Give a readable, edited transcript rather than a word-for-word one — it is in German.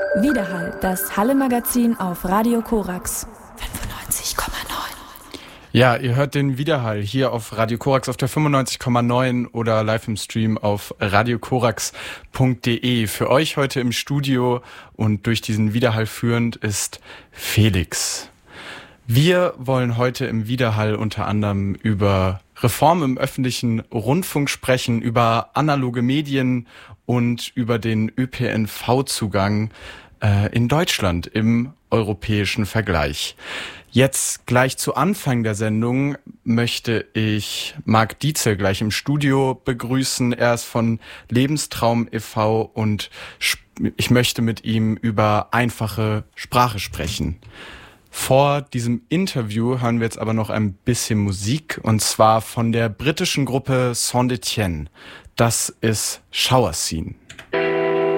Widerhall, das Halle-Magazin auf Radio Korax 95,9. Ja, ihr hört den Widerhall hier auf Radio Korax auf der 95,9 oder live im Stream auf radiokorax.de. Für euch heute im Studio und durch diesen Widerhall führend ist Felix. Wir wollen heute im Widerhall unter anderem über Reform im öffentlichen Rundfunk sprechen, über analoge Medien und über den ÖPNV-Zugang in Deutschland im europäischen Vergleich. Jetzt gleich zu Anfang der Sendung möchte ich Marc Dietzel gleich im Studio begrüßen. Er ist von Lebenstraum e.V. und ich möchte mit ihm über einfache Sprache sprechen. Vor diesem Interview hören wir jetzt aber noch ein bisschen Musik, und zwar von der britischen Gruppe Saint-Etienne. Das ist Shower Scene.